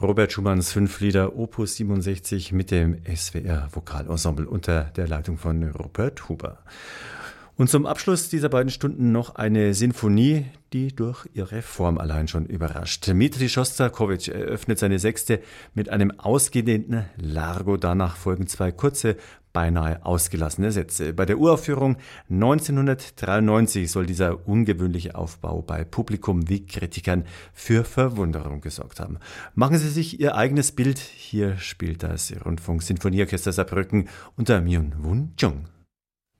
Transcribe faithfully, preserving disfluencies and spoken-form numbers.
Robert Schumanns Fünflieder Opus siebenundsechzig mit dem S W R Vokalensemble unter der Leitung von Rupert Huber. Und zum Abschluss dieser beiden Stunden noch eine Sinfonie, die durch ihre Form allein schon überrascht. Dmitri Schostakowitsch eröffnet seine Sechste mit einem ausgedehnten Largo. Danach folgen zwei kurze, beinahe ausgelassene Sätze. Bei der Uraufführung neunzehnhundertdreiundneunzig soll dieser ungewöhnliche Aufbau bei Publikum wie Kritikern für Verwunderung gesorgt haben. Machen Sie sich Ihr eigenes Bild. Hier spielt das Rundfunk-Sinfonieorchester Saarbrücken unter Myung-Whun Chung.